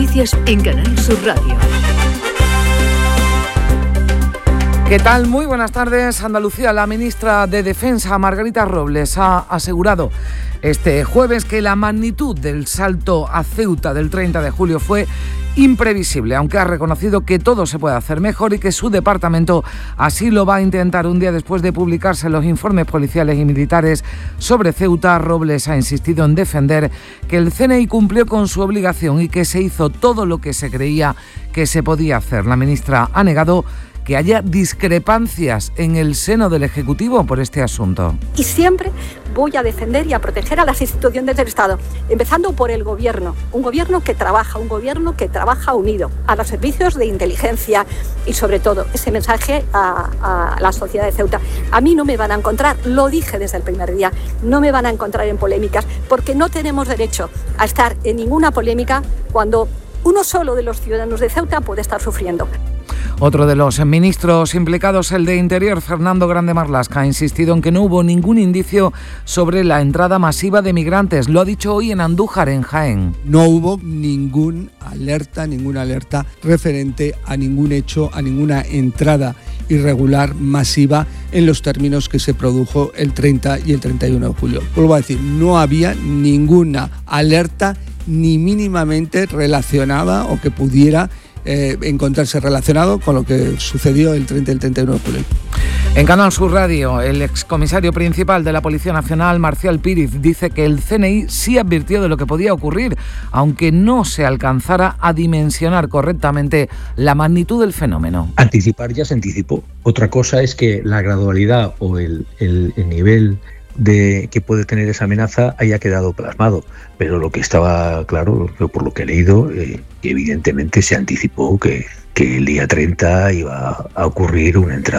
Noticias en Canal Sur Radio. ¿Qué tal? Muy buenas tardes. Andalucía, la ministra de Defensa, Margarita Robles, ha asegurado este jueves que la magnitud del salto a Ceuta del 30 de julio fue imprevisible, aunque ha reconocido que todo se puede hacer mejor y que su departamento así lo va a intentar. Un día después de publicarse los informes policiales y militares sobre Ceuta, Robles ha insistido en defender que el CNI cumplió con su obligación y que se hizo todo lo que se creía que se podía hacer. La ministra ha negado que haya discrepancias en el seno del Ejecutivo por este asunto. Y siempre voy a defender y a proteger a las instituciones del Estado, empezando por el Gobierno, un Gobierno que trabaja unido, a los servicios de inteligencia y sobre todo ese mensaje a la sociedad de Ceuta. A mí no me van a encontrar, lo dije desde el primer día, no me van a encontrar en polémicas, porque no tenemos derecho a estar en ninguna polémica cuando uno solo de los ciudadanos de Ceuta puede estar sufriendo. Otro de los ministros implicados, el de Interior, Fernando Grande Marlaska, ha insistido en que no hubo ningún indicio sobre la entrada masiva de migrantes. Lo ha dicho hoy en Andújar, en Jaén. No hubo ninguna alerta referente a ningún hecho, a ninguna entrada irregular masiva en los términos que se produjo el 30 y el 31 de julio. Vuelvo a decir, no había ninguna alerta ni mínimamente relacionada o que pudiera encontrarse relacionado con lo que sucedió el 30 y el 31 de julio. En Canal Sur Radio, el excomisario principal de la Policía Nacional, Marcial Píriz, dice que el CNI sí advirtió de lo que podía ocurrir, aunque no se alcanzara a dimensionar correctamente la magnitud del fenómeno. Anticipar ya se anticipó. Otra cosa es que la gradualidad o el nivel de que puede tener esa amenaza haya quedado plasmado, pero lo que estaba claro, por lo que he leído, que evidentemente se anticipó que el día 30 iba a ocurrir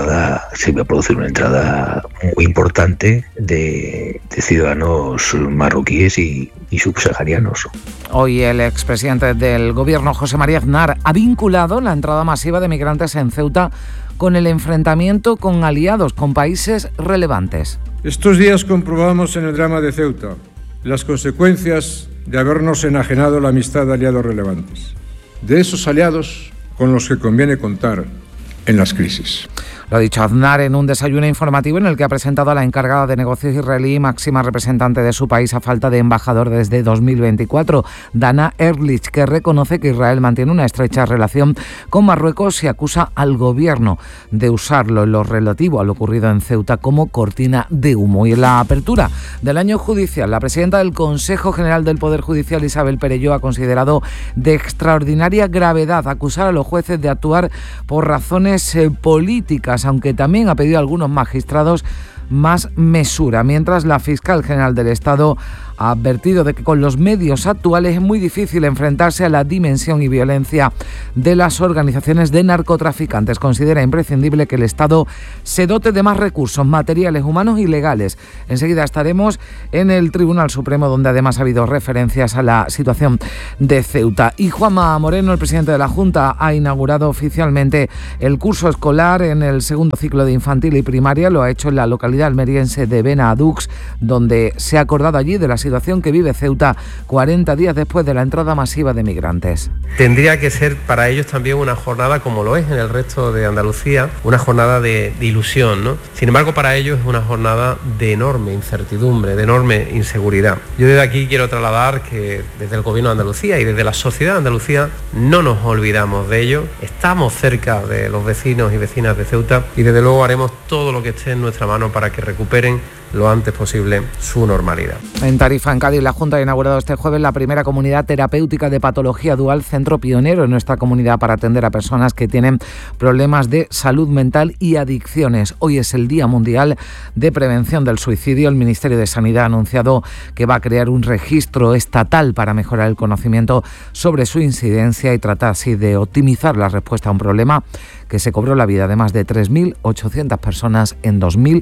se iba a producir una entrada muy importante de ciudadanos marroquíes y subsaharianos. Hoy el expresidente del Gobierno, José María Aznar, ha vinculado la entrada masiva de migrantes en Ceuta con el enfrentamiento con aliados, con países relevantes. Estos días comprobamos en el drama de Ceuta las consecuencias de habernos enajenado la amistad de aliados relevantes, de esos aliados con los que conviene contar en las crisis. Lo ha dicho Aznar en un desayuno informativo en el que ha presentado a la encargada de negocios israelí, máxima representante de su país a falta de embajador desde 2024, Dana Ehrlich, que reconoce que Israel mantiene una estrecha relación con Marruecos y acusa al gobierno de usarlo en lo relativo a lo ocurrido en Ceuta como cortina de humo. Y en la apertura del año judicial, la presidenta del Consejo General del Poder Judicial, Isabel Perelló, ha considerado de extraordinaria gravedad acusar a los jueces de actuar por razones políticas, aunque también ha pedido a algunos magistrados más mesura, mientras la fiscal general del Estado ha advertido de que con los medios actuales es muy difícil enfrentarse a la dimensión y violencia de las organizaciones de narcotraficantes. Considera imprescindible que el Estado se dote de más recursos materiales, humanos y legales. Enseguida estaremos en el Tribunal Supremo, donde además ha habido referencias a la situación de Ceuta. Y Juanma Moreno, el presidente de la Junta, ha inaugurado oficialmente el curso escolar en el segundo ciclo de infantil y primaria. Lo ha hecho en la localidad almeriense de Benadux, donde se ha acordado allí de la situación que vive Ceuta 40 días después de la entrada masiva de migrantes. Tendría que ser para ellos también una jornada, como lo es en el resto de Andalucía, una jornada de ilusión, ¿no? Sin embargo, para ellos es una jornada de enorme incertidumbre, de enorme inseguridad. Yo desde aquí quiero trasladar que desde el Gobierno de Andalucía y desde la sociedad de Andalucía no nos olvidamos de ello. Estamos cerca de los vecinos y vecinas de Ceuta y desde luego haremos todo lo que esté en nuestra mano para que recuperen lo antes posible su normalidad. En Tarifa, en Cádiz, la Junta ha inaugurado este jueves la primera comunidad terapéutica de patología dual, centro pionero en nuestra comunidad para atender a personas que tienen problemas de salud mental y adicciones. Hoy es el Día Mundial de Prevención del Suicidio. El Ministerio de Sanidad ha anunciado que va a crear un registro estatal para mejorar el conocimiento sobre su incidencia y tratar así de optimizar la respuesta a un problema que se cobró la vida de más de 3.800 personas en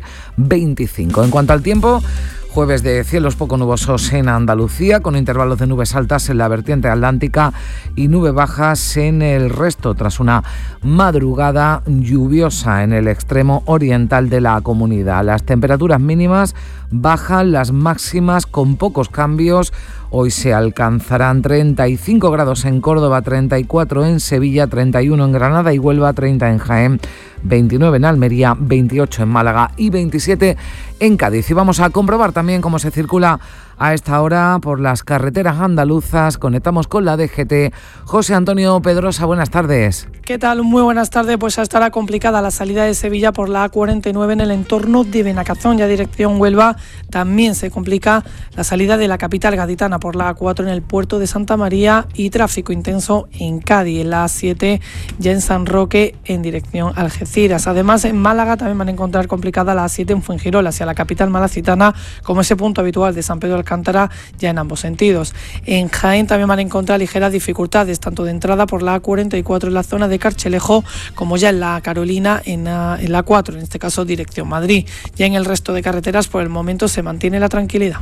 2025. En cuanto al tiempo, jueves de cielos poco nubosos en Andalucía, con intervalos de nubes altas en la vertiente atlántica y nubes bajas en el resto, tras una madrugada lluviosa en el extremo oriental de la comunidad. Las temperaturas mínimas bajan, las máximas con pocos cambios. Hoy se alcanzarán 35 grados en Córdoba, 34 en Sevilla, 31 en Granada y Huelva, 30 en Jaén, 29 en Almería, 28 en Málaga y 27 en Cádiz. Y vamos a comprobar también cómo se circula a esta hora por las carreteras andaluzas. Conectamos con la DGT. José Antonio Pedrosa, buenas tardes. ¿Qué tal? Muy buenas tardes. Pues estará complicada la salida de Sevilla por la A49 en el entorno de Benacazón, ya dirección Huelva. También se complica la salida de la capital gaditana por la A4 en el puerto de Santa María y tráfico intenso en Cádiz, en la A7 ya en San Roque en dirección Algeciras. Además, en Málaga también van a encontrar complicada la A7 en Fuengirola hacia la capital malacitana, como ese punto habitual de San Pedro de Alcántara, ya en ambos sentidos. En Jaén también van a encontrar ligeras dificultades, tanto de entrada por la A44 en la zona de Carchelejo, como ya en la Carolina en la 4, en este caso dirección Madrid. Ya en el resto de carreteras por el momento se mantiene la tranquilidad.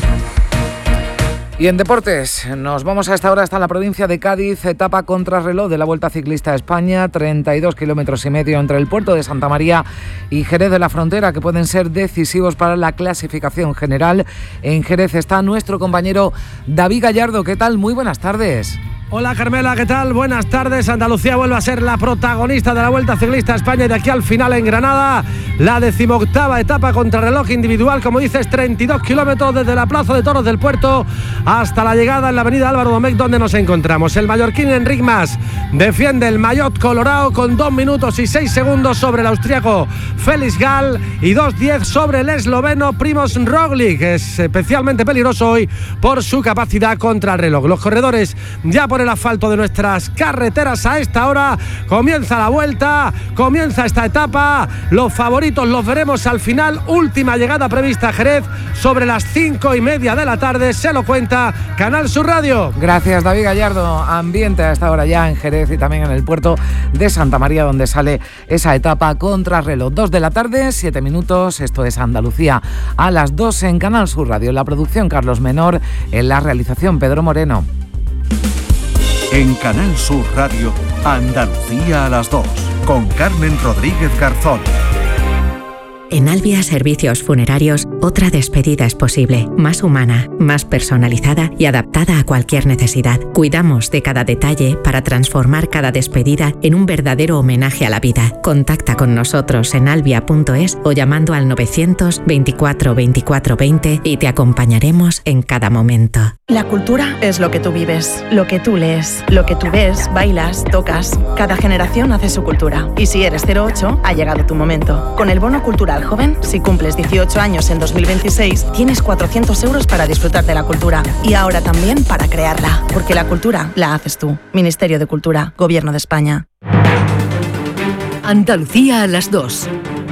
Y en deportes, nos vamos a esta hora hasta la provincia de Cádiz, etapa contrarreloj de la Vuelta Ciclista a España, 32 kilómetros y medio entre el puerto de Santa María y Jerez de la Frontera, que pueden ser decisivos para la clasificación general. En Jerez está nuestro compañero David Gallardo. ¿Qué tal? Muy buenas tardes. Hola Carmela, ¿qué tal? Buenas tardes. Andalucía vuelve a ser la protagonista de la Vuelta Ciclista a España y de aquí al final en Granada, la 18ª etapa contrarreloj individual, como dices, 32 kilómetros desde la Plaza de Toros del Puerto hasta la llegada en la avenida Álvaro Domecq, donde nos encontramos. El mallorquín Enric Mas defiende el maillot colorado con 2 minutos y 6 segundos sobre el austriaco Félix Gall y 2:10 sobre el esloveno Primož Roglič, que es especialmente peligroso hoy por su capacidad contrarreloj. Los corredores ya por el asfalto de nuestras carreteras a esta hora. Comienza la vuelta, comienza esta etapa. Los favoritos los veremos al final. Última llegada prevista a Jerez sobre las 5:30 de la tarde. Se lo cuenta Canal Sur Radio. Gracias, David Gallardo. Ambiente a esta hora ya en Jerez y también en el puerto de Santa María, donde sale esa etapa contrarreloj. 2 de la tarde, 7 minutos. Esto es Andalucía a las 2 en Canal Sur Radio. En la producción Carlos Menor, en la realización Pedro Moreno. En Canal Sur Radio, Andalucía a las 2, con Carmen Rodríguez Garzón. En Albia Servicios Funerarios, otra despedida es posible, más humana, más personalizada y adaptada a cualquier necesidad. Cuidamos de cada detalle para transformar cada despedida en un verdadero homenaje a la vida. Contacta con nosotros en albia.es o llamando al 924 24 20 y te acompañaremos en cada momento. La cultura es lo que tú vives, lo que tú lees, lo que tú ves, bailas, tocas. Cada generación hace su cultura. Y si eres 08, ha llegado tu momento. Con el bono cultural joven, si cumples 18 años en 2026, tienes 400 euros para disfrutar de la cultura. Y ahora también para crearla. Porque la cultura la haces tú. Ministerio de Cultura, Gobierno de España. Andalucía a las 2.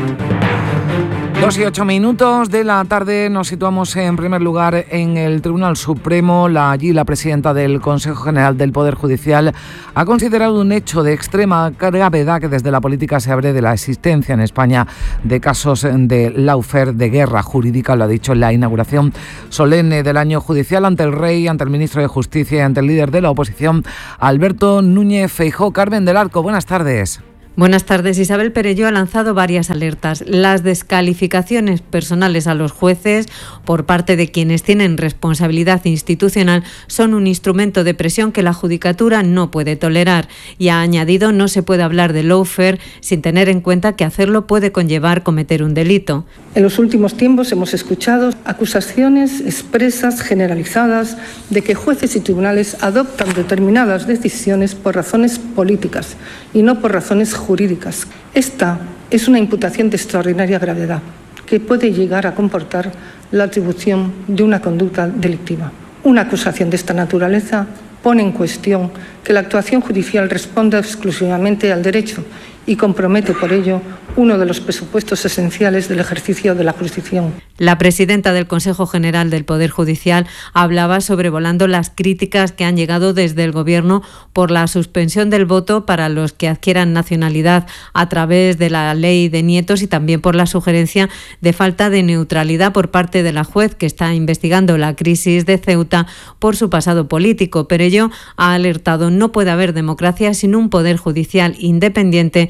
2 y 8 minutos de la tarde. Nos situamos en primer lugar en el Tribunal Supremo. Allí la presidenta del Consejo General del Poder Judicial ha considerado un hecho de extrema gravedad que desde la política se abre de la existencia en España de casos de lawfare, de guerra jurídica. Lo ha dicho en la inauguración solemne del año judicial ante el rey, ante el ministro de Justicia y ante el líder de la oposición, Alberto Núñez Feijóo. Carmen del Arco, buenas tardes. Buenas tardes. Isabel Perelló ha lanzado varias alertas. Las descalificaciones personales a los jueces por parte de quienes tienen responsabilidad institucional son un instrumento de presión que la Judicatura no puede tolerar. Y ha añadido, no se puede hablar de lawfare sin tener en cuenta que hacerlo puede conllevar cometer un delito. En los últimos tiempos hemos escuchado acusaciones expresas, generalizadas, de que jueces y tribunales adoptan determinadas decisiones por razones políticas y no por razones jurídicas. Esta es una imputación de extraordinaria gravedad que puede llegar a comportar la atribución de una conducta delictiva. Una acusación de esta naturaleza pone en cuestión que la actuación judicial responda exclusivamente al derecho y compromete por ello uno de los presupuestos esenciales del ejercicio de la jurisdicción. La presidenta del Consejo General del Poder Judicial hablaba sobrevolando las críticas que han llegado desde el Gobierno por la suspensión del voto para los que adquieran nacionalidad a través de la ley de nietos y también por la sugerencia de falta de neutralidad por parte de la juez que está investigando la crisis de Ceuta por su pasado político. Pero ello ha alertado, no puede haber democracia sin un Poder Judicial independiente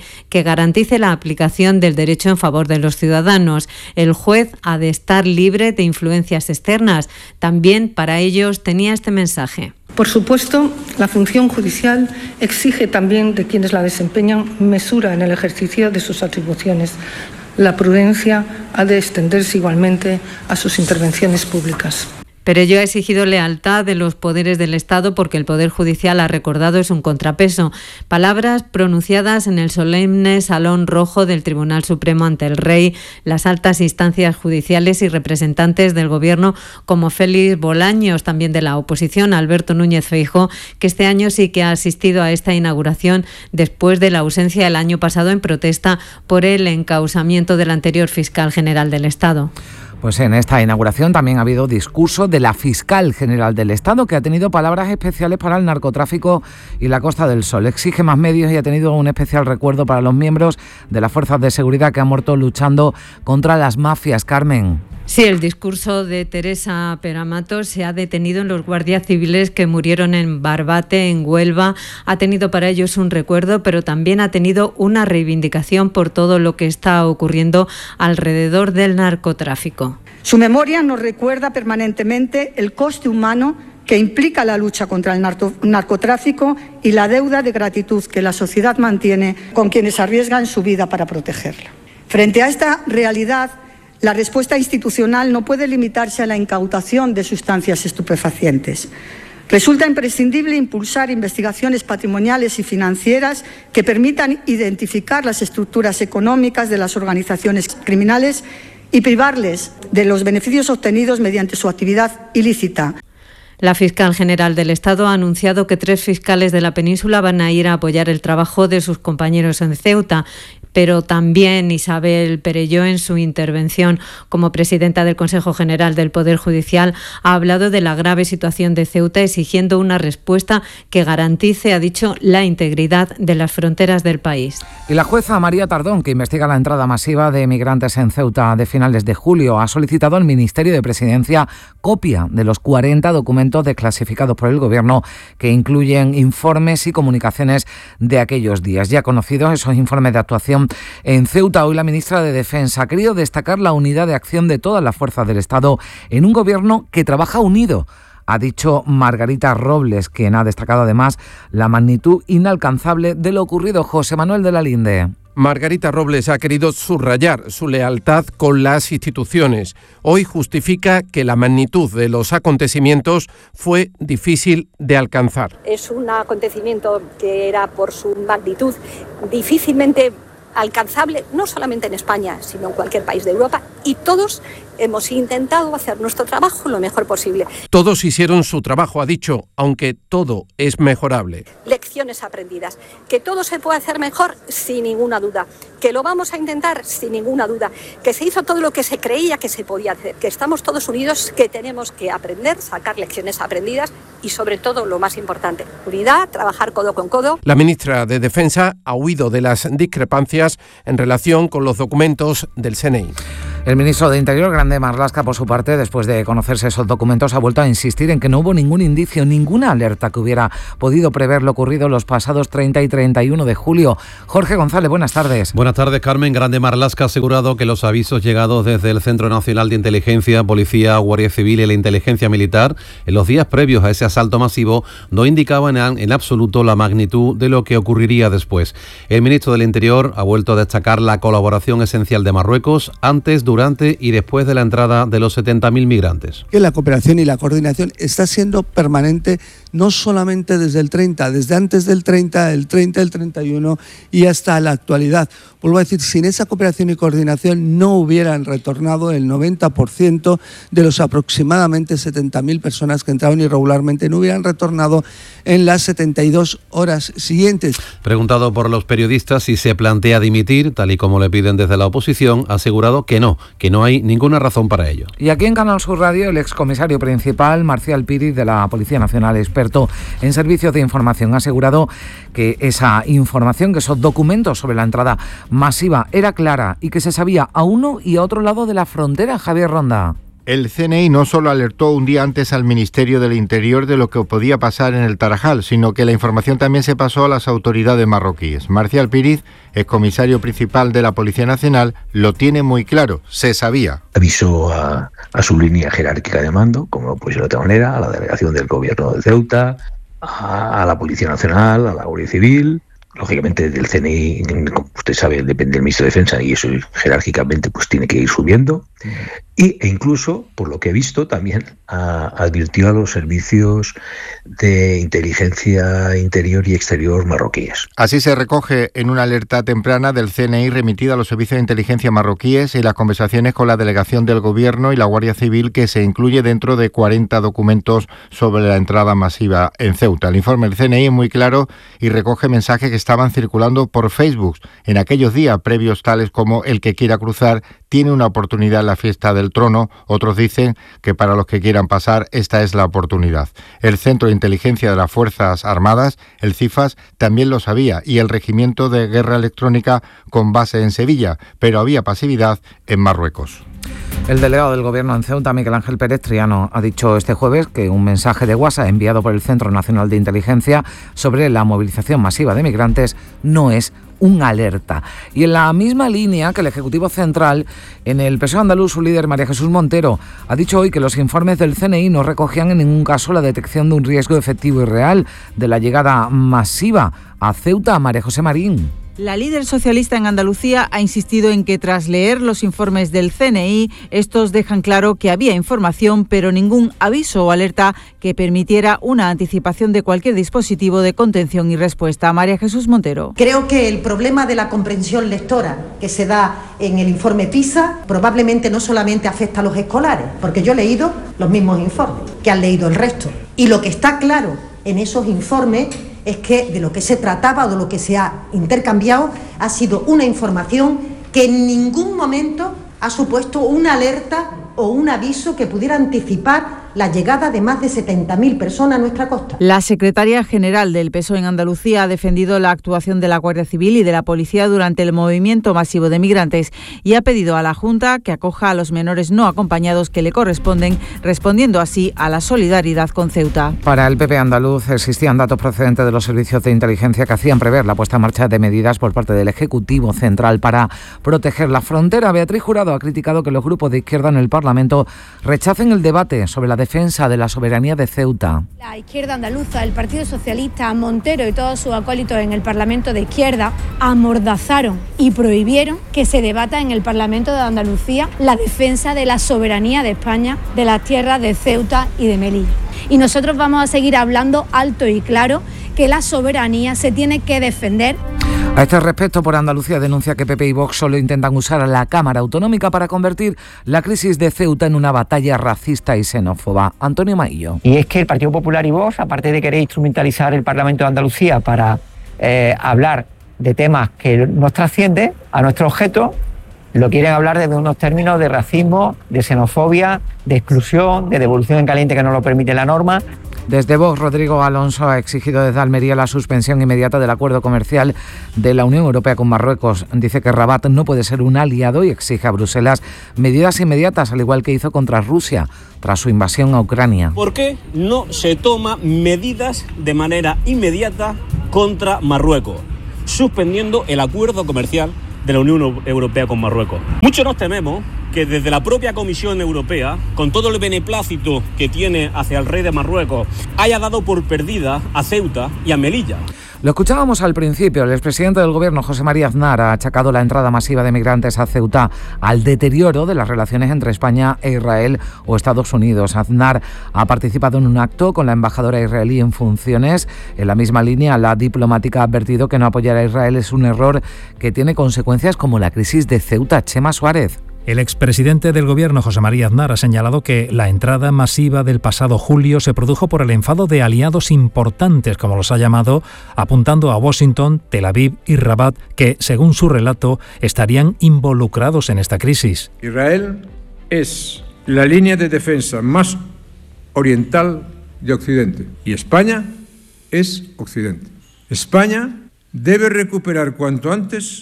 que garantice la aplicación del derecho en favor de los ciudadanos. El juez ha de estar libre de influencias externas. También para ellos tenía este mensaje. Por supuesto, la función judicial exige también de quienes la desempeñan mesura en el ejercicio de sus atribuciones. La prudencia ha de extenderse igualmente a sus intervenciones públicas. Pero ello ha exigido lealtad de los poderes del Estado porque el Poder Judicial, ha recordado, es un contrapeso. Palabras pronunciadas en el solemne Salón Rojo del Tribunal Supremo ante el Rey, las altas instancias judiciales y representantes del Gobierno como Félix Bolaños, también de la oposición, Alberto Núñez Feijóo, que este año sí que ha asistido a esta inauguración después de la ausencia el año pasado en protesta por el encausamiento del anterior fiscal general del Estado. Pues en esta inauguración también ha habido discurso de la fiscal general del Estado, que ha tenido palabras especiales para el narcotráfico y la Costa del Sol. Exige más medios y ha tenido un especial recuerdo para los miembros de las fuerzas de seguridad que han muerto luchando contra las mafias. Carmen. Sí, el discurso de Teresa Peramato se ha detenido en los guardias civiles que murieron en Barbate, en Huelva. Ha tenido para ellos un recuerdo, pero también ha tenido una reivindicación por todo lo que está ocurriendo alrededor del narcotráfico. Su memoria nos recuerda permanentemente el coste humano que implica la lucha contra el narcotráfico y la deuda de gratitud que la sociedad mantiene con quienes arriesgan su vida para protegerla. Frente a esta realidad, la respuesta institucional no puede limitarse a la incautación de sustancias estupefacientes. Resulta imprescindible impulsar investigaciones patrimoniales y financieras que permitan identificar las estructuras económicas de las organizaciones criminales y privarles de los beneficios obtenidos mediante su actividad ilícita. La fiscal general del Estado ha anunciado que 3 fiscales de la península van a ir a apoyar el trabajo de sus compañeros en Ceuta. Pero también Isabel Perelló, en su intervención como presidenta del Consejo General del Poder Judicial, ha hablado de la grave situación de Ceuta, exigiendo una respuesta que garantice, ha dicho, la integridad de las fronteras del país. Y la jueza María Tardón, que investiga la entrada masiva de migrantes en Ceuta de finales de julio, ha solicitado al Ministerio de Presidencia copia de los 40 documentos desclasificados por el Gobierno que incluyen informes y comunicaciones de aquellos días. Ya conocidos esos informes de actuación en Ceuta, hoy la ministra de Defensa ha querido destacar la unidad de acción de todas las fuerzas del Estado en un Gobierno que trabaja unido. Ha dicho Margarita Robles, quien ha destacado además la magnitud inalcanzable de lo ocurrido. José Manuel de la Linde. Margarita Robles ha querido subrayar su lealtad con las instituciones. Hoy justifica que la magnitud de los acontecimientos fue difícil de alcanzar. Es un acontecimiento que era, por su magnitud, difícilmente alcanzable, no solamente en España, sino en cualquier país de Europa, y todos hemos intentado hacer nuestro trabajo lo mejor posible. Todos hicieron su trabajo, ha dicho, aunque todo es mejorable. Lecciones aprendidas. Que todo se puede hacer mejor, sin ninguna duda. Que lo vamos a intentar, sin ninguna duda. Que se hizo todo lo que se creía que se podía hacer. Que estamos todos unidos, que tenemos que aprender, sacar lecciones aprendidas y, sobre todo, lo más importante, unidad, trabajar codo con codo. La ministra de Defensa ha huido de las discrepancias en relación con los documentos del CNI. El ministro de Interior, Grande Marlaska, por su parte, después de conocerse esos documentos, ha vuelto a insistir en que no hubo ningún indicio, ninguna alerta que hubiera podido prever lo ocurrido los pasados 30 y 31 de julio. Jorge González, buenas tardes. Buenas tardes, Carmen. Grande Marlaska ha asegurado que los avisos llegados desde el Centro Nacional de Inteligencia, Policía, Guardia Civil y la Inteligencia Militar en los días previos a ese asalto masivo no indicaban en absoluto la magnitud de lo que ocurriría después. El ministro del Interior ha vuelto a destacar la colaboración esencial de Marruecos antes, durante y después de la entrada de los 70.000 migrantes. Que la cooperación y la coordinación está siendo permanente, no solamente desde el 30, desde antes del 30, el 30, el 31 y hasta la actualidad. Vuelvo a decir, sin esa cooperación y coordinación no hubieran retornado el 90% de los aproximadamente 70.000 personas que entraron irregularmente, no hubieran retornado en las 72 horas siguientes. Preguntado por los periodistas si se plantea dimitir, tal y como le piden desde la oposición, ha asegurado que no hay ninguna razón para ello. Y aquí en Canal Sur Radio, el excomisario principal, Marcial Píriz, de la Policía Nacional, experto en servicios de información, ha asegurado que esa información, que esos documentos sobre la entrada masiva era clara y que se sabía a uno y a otro lado de la frontera. Javier Ronda. El CNI no solo alertó un día antes al Ministerio del Interior de lo que podía pasar en el Tarajal, sino que la información también se pasó a las autoridades marroquíes. Marcial Píriz, excomisario principal de la Policía Nacional, lo tiene muy claro, se sabía. Avisó a su línea jerárquica de mando, como no puede ser de otra manera, a la delegación del Gobierno de Ceuta, a la Policía Nacional, a la Guardia Civil. Lógicamente del CNI, como usted sabe, depende del Ministro de Defensa y eso jerárquicamente pues tiene que ir subiendo. E incluso, por lo que he visto, también advirtió a los servicios de inteligencia interior y exterior marroquíes. Así se recoge en una alerta temprana del CNI remitida a los servicios de inteligencia marroquíes y las conversaciones con la delegación del Gobierno y la Guardia Civil, que se incluye dentro de 40 documentos sobre la entrada masiva en Ceuta. El informe del CNI es muy claro y recoge mensajes que estaban circulando por Facebook en aquellos días previos, tales como: el que quiera cruzar tiene una oportunidad en la fiesta del trono. Otros dicen que para los que quieran pasar esta es la oportunidad. El Centro de Inteligencia de las Fuerzas Armadas, el CIFAS, también lo sabía, y el Regimiento de Guerra Electrónica con base en Sevilla, pero había pasividad en Marruecos. El delegado del Gobierno en Ceuta, Miguel Ángel Pérez Triano, ha dicho este jueves que un mensaje de WhatsApp enviado por el Centro Nacional de Inteligencia sobre la movilización masiva de migrantes no es un alerta. Y en la misma línea que el Ejecutivo Central, en el PSOE andaluz, su líder María Jesús Montero ha dicho hoy que los informes del CNI no recogían en ningún caso la detección de un riesgo efectivo y real de la llegada masiva a Ceuta. María José Marín. La líder socialista en Andalucía ha insistido en que tras leer los informes del CNI, estos dejan claro que había información, pero ningún aviso o alerta que permitiera una anticipación de cualquier dispositivo de contención y respuesta. María Jesús Montero. Creo que el problema de la comprensión lectora que se da en el informe PISA probablemente no solamente afecta a los escolares, porque yo he leído los mismos informes que han leído el resto. Y lo que está claro en esos informes es que de lo que se trataba o de lo que se ha intercambiado ha sido una información que en ningún momento ha supuesto una alerta o un aviso que pudiera anticipar la llegada de más de 70.000 personas a nuestra costa. La secretaria general del PSOE en Andalucía ha defendido la actuación de la Guardia Civil y de la Policía durante el movimiento masivo de migrantes y ha pedido a la Junta que acoja a los menores no acompañados que le corresponden, respondiendo así a la solidaridad con Ceuta. Para el PP andaluz existían datos procedentes de los servicios de inteligencia que hacían prever la puesta en marcha de medidas por parte del Ejecutivo Central para proteger la frontera. Beatriz Jurado ha criticado que los grupos de izquierda en el Parlamento rechacen el debate sobre la defensa de la soberanía de Ceuta. La izquierda andaluza, el Partido Socialista, Montero y todos sus acólitos en el Parlamento de izquierda amordazaron y prohibieron que se debata en el Parlamento de Andalucía la defensa de la soberanía de España, de las tierras de Ceuta y de Melilla. Y nosotros vamos a seguir hablando alto y claro que la soberanía se tiene que defender. A este respecto, por Andalucía denuncia que PP y Vox solo intentan usar a la Cámara Autonómica para convertir la crisis de Ceuta en una batalla racista y xenófoba. Antonio Maillo. Y es que el Partido Popular y Vox, aparte de querer instrumentalizar el Parlamento de Andalucía para hablar de temas que nos trascienden a nuestro objeto, lo quieren hablar desde unos términos de racismo, de xenofobia, de exclusión, de devolución en caliente que no lo permite la norma. Desde Vox, Rodrigo Alonso ha exigido desde Almería la suspensión inmediata del acuerdo comercial de la Unión Europea con Marruecos. Dice que Rabat no puede ser un aliado y exige a Bruselas medidas inmediatas, al igual que hizo contra Rusia tras su invasión a Ucrania. ¿Por qué no se toma medidas de manera inmediata contra Marruecos, suspendiendo el acuerdo comercial de la Unión Europea con Marruecos? Muchos nos tememos que desde la propia Comisión Europea, con todo el beneplácito que tiene hacia el rey de Marruecos, haya dado por perdida a Ceuta y a Melilla. Lo escuchábamos al principio. El expresidente del Gobierno, José María Aznar, ha achacado la entrada masiva de migrantes a Ceuta al deterioro de las relaciones entre España e Israel o Estados Unidos. Aznar ha participado en un acto con la embajadora israelí en funciones. En la misma línea, la diplomática ha advertido que no apoyar a Israel es un error que tiene consecuencias como la crisis de Ceuta. Chema Suárez. El expresidente del Gobierno, José María Aznar, ha señalado que la entrada masiva del pasado julio se produjo por el enfado de aliados importantes, como los ha llamado, apuntando a Washington, Tel Aviv y Rabat, que, según su relato, estarían involucrados en esta crisis. Israel es la línea de defensa más oriental de Occidente y España es Occidente. España debe recuperar cuanto antes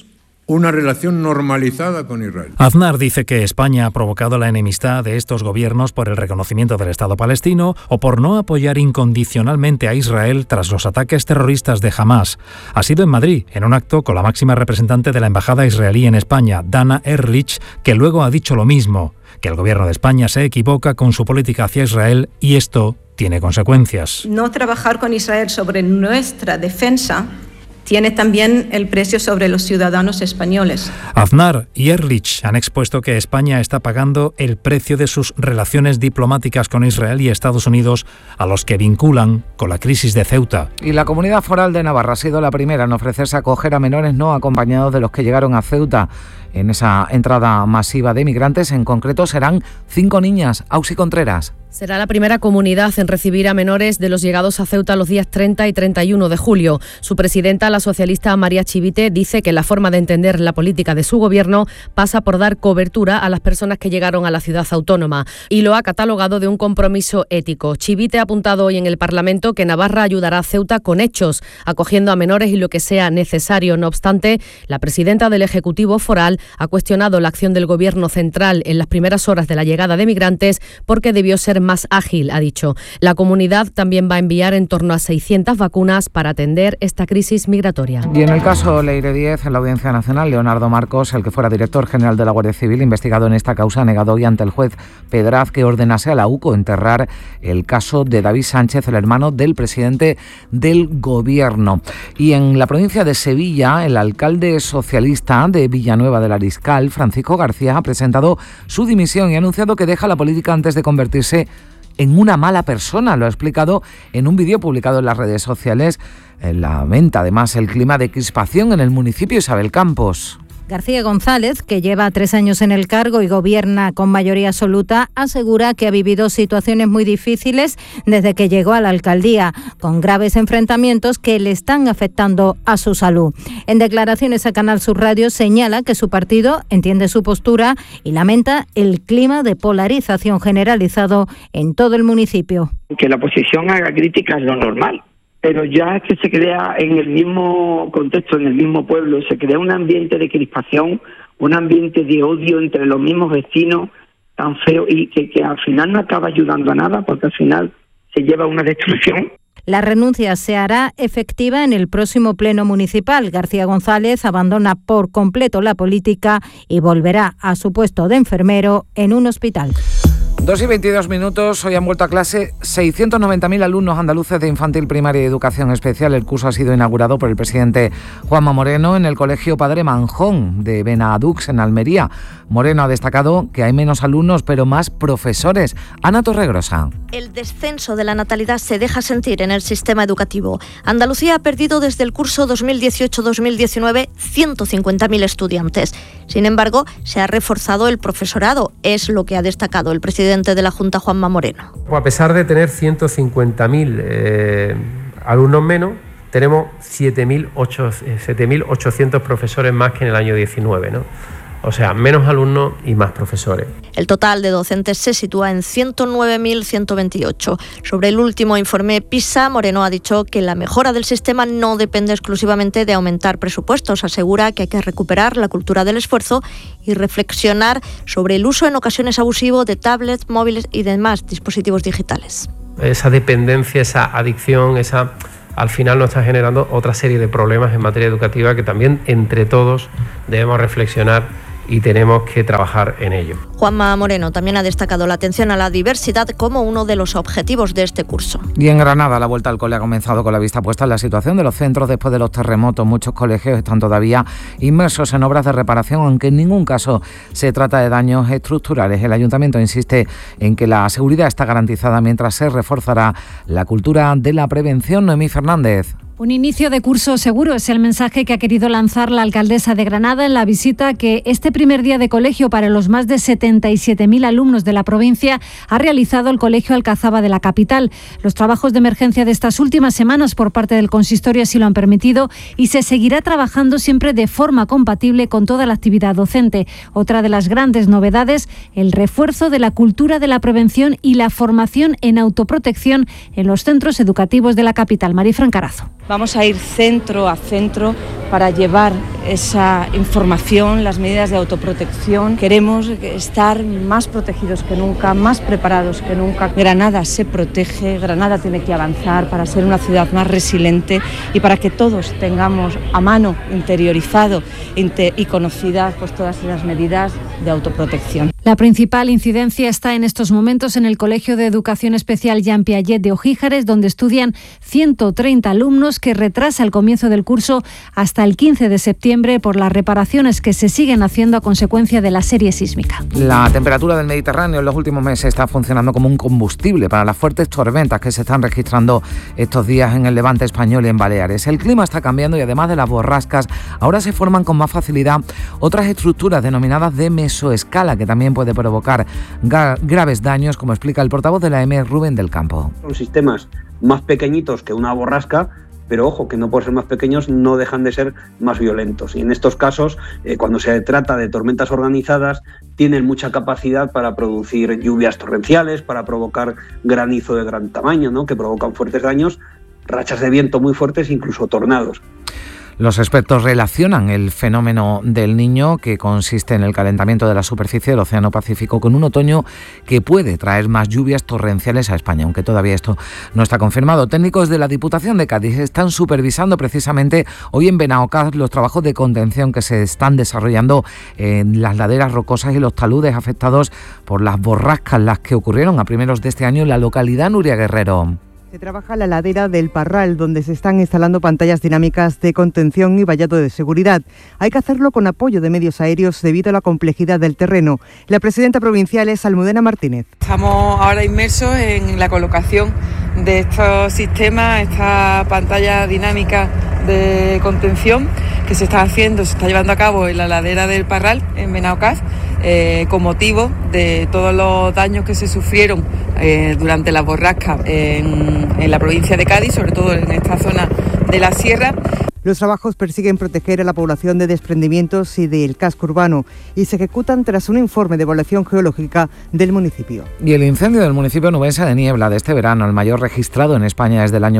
una relación normalizada con Israel. Aznar dice que España ha provocado la enemistad de estos gobiernos por el reconocimiento del Estado palestino o por no apoyar incondicionalmente a Israel tras los ataques terroristas de Hamás. Ha sido en Madrid, en un acto con la máxima representante de la Embajada israelí en España, Dana Ehrlich, que luego ha dicho lo mismo, que el gobierno de España se equivoca con su política hacia Israel y esto tiene consecuencias. No trabajar con Israel sobre nuestra defensa tiene también el precio sobre los ciudadanos españoles. Aznar y Ehrlich han expuesto que España está pagando el precio de sus relaciones diplomáticas con Israel y Estados Unidos, a los que vinculan con la crisis de Ceuta. Y la Comunidad Foral de Navarra ha sido la primera en ofrecerse acoger a menores no acompañados de los que llegaron a Ceuta. En esa entrada masiva de migrantes, en concreto, serán 5 niñas. Auxi Contreras. Será la primera comunidad en recibir a menores de los llegados a Ceuta los días 30 y 31 de julio. Su presidenta, la socialista María Chivite, dice que la forma de entender la política de su gobierno pasa por dar cobertura a las personas que llegaron a la ciudad autónoma y lo ha catalogado de un compromiso ético. Chivite ha apuntado hoy en el Parlamento que Navarra ayudará a Ceuta con hechos, acogiendo a menores y lo que sea necesario. No obstante, la presidenta del Ejecutivo Foral ha cuestionado la acción del Gobierno central en las primeras horas de la llegada de migrantes porque debió ser más ágil, ha dicho. La comunidad también va a enviar en torno a 600 vacunas para atender esta crisis migratoria. Y en el caso Leire 10, en la Audiencia Nacional, Leonardo Marcos, el que fuera director general de la Guardia Civil, investigado en esta causa, ha negado hoy ante el juez Pedraz que ordenase a la UCO enterrar el caso de David Sánchez, el hermano del presidente del Gobierno. Y en la provincia de Sevilla, el alcalde socialista de Villanueva del Ariscal, Francisco García, ha presentado su dimisión y ha anunciado que deja la política antes de convertirse en una mala persona. Lo ha explicado en un vídeo publicado en las redes sociales. Lamenta además el clima de crispación en el municipio Isabel Campos. García González, que lleva 3 años en el cargo y gobierna con mayoría absoluta, asegura que ha vivido situaciones muy difíciles desde que llegó a la alcaldía, con graves enfrentamientos que le están afectando a su salud. En declaraciones a Canal Sur Radio señala que su partido entiende su postura y lamenta el clima de polarización generalizado en todo el municipio. Que la oposición haga críticas es lo normal. Pero ya es que se crea en el mismo contexto, en el mismo pueblo, se crea un ambiente de crispación, un ambiente de odio entre los mismos vecinos tan feo y que al final no acaba ayudando a nada porque al final se lleva a una destrucción. La renuncia se hará efectiva en el próximo pleno municipal. García González abandona por completo la política y volverá a su puesto de enfermero en un hospital. 2:22. Hoy han vuelto a clase 690.000 alumnos andaluces de infantil, primaria y educación especial. El curso ha sido inaugurado por el presidente Juanma Moreno en el Colegio Padre Manjón de Benadux, en Almería. Moreno ha destacado que hay menos alumnos, pero más profesores. Ana Torregrosa. El descenso de la natalidad se deja sentir en el sistema educativo. Andalucía ha perdido desde el curso 2018-2019 150.000 estudiantes. Sin embargo, se ha reforzado el profesorado, es lo que ha destacado el presidente de la Junta, Juanma Moreno. A pesar de tener 150.000 alumnos menos, tenemos 7.800 profesores más que en el año 19, ¿no? O sea, menos alumnos y más profesores. El total de docentes se sitúa en 109.128. Sobre el último informe PISA, Moreno ha dicho que la mejora del sistema no depende exclusivamente de aumentar presupuestos. Asegura que hay que recuperar la cultura del esfuerzo y reflexionar sobre el uso en ocasiones abusivo de tablets, móviles y demás dispositivos digitales. Esa dependencia, esa adicción, al final nos está generando otra serie de problemas en materia educativa que también entre todos debemos reflexionar y tenemos que trabajar en ello. Juanma Moreno también ha destacado la atención a la diversidad como uno de los objetivos de este curso. Y en Granada, la vuelta al cole ha comenzado con la vista puesta en la situación de los centros después de los terremotos. Muchos colegios están todavía inmersos en obras de reparación, aunque en ningún caso se trata de daños estructurales. El ayuntamiento insiste en que la seguridad está garantizada mientras se reforzará la cultura de la prevención. Noemí Fernández. Un inicio de curso seguro es el mensaje que ha querido lanzar la alcaldesa de Granada en la visita que este primer día de colegio para los más de 77.000 alumnos de la provincia ha realizado el Colegio Alcazaba de la capital. Los trabajos de emergencia de estas últimas semanas por parte del consistorio así lo han permitido y se seguirá trabajando siempre de forma compatible con toda la actividad docente. Otra de las grandes novedades, el refuerzo de la cultura de la prevención y la formación en autoprotección en los centros educativos de la capital. Marifran Carazo. Vamos a ir centro a centro para llevar esa información, las medidas de autoprotección. Queremos estar más protegidos que nunca, más preparados que nunca. Granada se protege, Granada tiene que avanzar para ser una ciudad más resiliente y para que todos tengamos a mano, interiorizado y conocidas pues todas las medidas de autoprotección. La principal incidencia está en estos momentos en el Colegio de Educación Especial Jean Piaget de Ojíjares, donde estudian 130 alumnos, que retrasa el comienzo del curso hasta el 15 de septiembre por las reparaciones que se siguen haciendo a consecuencia de la serie sísmica. La temperatura del Mediterráneo en los últimos meses está funcionando como un combustible para las fuertes tormentas que se están registrando estos días en el Levante español y en Baleares. El clima está cambiando y además de las borrascas, ahora se forman con más facilidad otras estructuras denominadas de mesoescala, que también puede provocar graves daños, como explica el portavoz de la EME, Rubén del Campo. Son sistemas más pequeñitos que una borrasca, pero ojo, que no por ser más pequeños no dejan de ser más violentos. Y en estos casos, cuando se trata de tormentas organizadas, tienen mucha capacidad para producir lluvias torrenciales, para provocar granizo de gran tamaño, ¿no?, que provocan fuertes daños, rachas de viento muy fuertes, incluso tornados. Los expertos relacionan el fenómeno del Niño, que consiste en el calentamiento de la superficie del Océano Pacífico, con un otoño que puede traer más lluvias torrenciales a España, aunque todavía esto no está confirmado. Técnicos de la Diputación de Cádiz están supervisando precisamente hoy en Benaocaz los trabajos de contención que se están desarrollando en las laderas rocosas y los taludes afectados por las borrascas, las que ocurrieron a primeros de este año en la localidad Nuria Guerrero. Se trabaja la ladera del Parral, donde se están instalando pantallas dinámicas de contención y vallado de seguridad. Hay que hacerlo con apoyo de medios aéreos debido a la complejidad del terreno. La presidenta provincial es Almudena Martínez. Estamos ahora inmersos en la colocación de estos sistemas, esta pantalla dinámica de contención que se está llevando a cabo en la ladera del Parral, en Benaocaz, con motivo de todos los daños que se sufrieron durante las borrascas en la provincia de Cádiz, sobre todo en esta zona de la sierra. Los trabajos persiguen proteger a la población de desprendimientos y del casco urbano y se ejecutan tras un informe de evaluación geológica del municipio. Y el incendio del municipio nubense de Niebla de este verano, el mayor registrado en España desde el año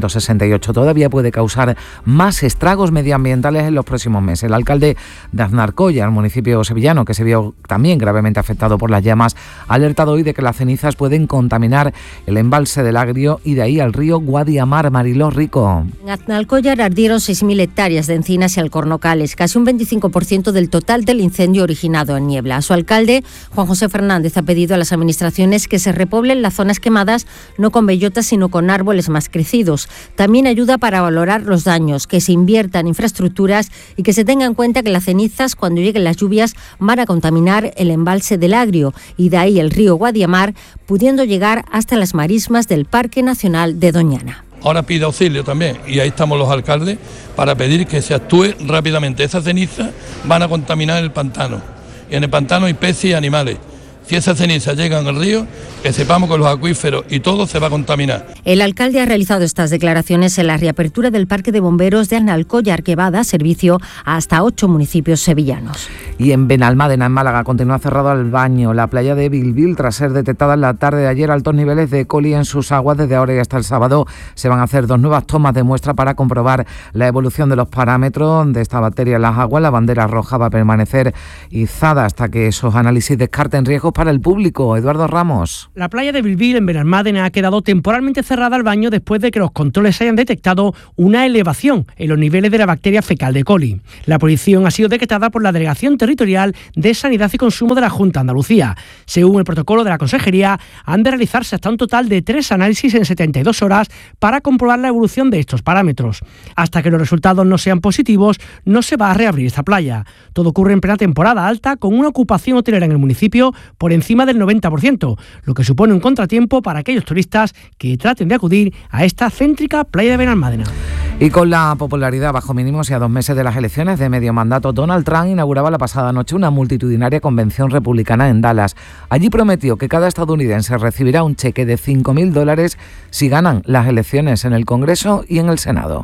1968, todavía puede causar más estragos medioambientales en los próximos meses. El alcalde de Aznarcoya, el municipio sevillano, que se vio también gravemente afectado por las llamas, ha alertado hoy de que las cenizas pueden contaminar el embalse del Agrio y de ahí al río Guadiamar. Mariló Rico. En Aznalcóllar ardieron 6.000 hectáreas de encinas y alcornocales, casi un 25% del total del incendio originado en Niebla. Su alcalde, Juan José Fernández, ha pedido a las administraciones que se repoblen las zonas quemadas no con bellotas sino con árboles más crecidos. También ayuda para valorar los daños, que se invierta en infraestructuras y que se tenga en cuenta que las cenizas, cuando lleguen las lluvias, van a contaminar el embalse del Agrio y de ahí el río Guadiamar, pudiendo llegar hasta las marismas del Parque Nacional de Doñana. Ahora pide auxilio también y ahí estamos los alcaldes para pedir que se actúe rápidamente. Esas cenizas van a contaminar el pantano y en el pantano hay peces y animales. Si esas cenizas llegan al río, que sepamos que los acuíferos y todo se va a contaminar. El alcalde ha realizado estas declaraciones en la reapertura del Parque de Bomberos de Aznalcóllar, que va a dar servicio a hasta 8 municipios sevillanos. Y en Benalmádena, en Málaga, continúa cerrado el baño. La playa de Bilbil, tras ser detectada en la tarde de ayer altos niveles de E. coli en sus aguas, desde ahora y hasta el sábado se van a hacer 2 nuevas tomas de muestra para comprobar la evolución de los parámetros de esta bacteria en las aguas. La bandera roja va a permanecer izada hasta que esos análisis descarten riesgos para el público. Eduardo Ramos. La playa de Bilbil, en Benalmádena, ha quedado temporalmente cerrada al baño después de que los controles hayan detectado una elevación en los niveles de la bacteria fecal de E. coli. La prohibición ha sido decretada por la Delegación Territorial de Sanidad y Consumo de la Junta de Andalucía. Según el protocolo de la Consejería, han de realizarse hasta un total de 3 análisis en 72 horas para comprobar la evolución de estos parámetros. Hasta que los resultados no sean positivos, no se va a reabrir esta playa. Todo ocurre en plena temporada alta, con una ocupación hotelera en el municipio por encima del 90%, lo que supone un contratiempo para aquellos turistas que traten de acudir a esta céntrica playa de Benalmádena. Y con la popularidad bajo mínimos y a 2 meses de las elecciones de medio mandato, Donald Trump inauguraba la pasada noche una multitudinaria convención republicana en Dallas. Allí prometió que cada estadounidense recibirá un cheque de $5.000 si ganan las elecciones en el Congreso y en el Senado.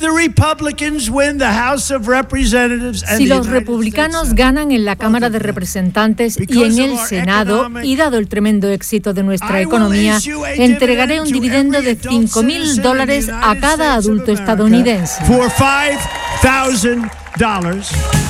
Si los republicanos ganan en la Cámara de Representantes y en el Senado, y dado el tremendo éxito de nuestra economía, entregaré un dividendo de $5.000 a cada adulto estadounidense. $1,000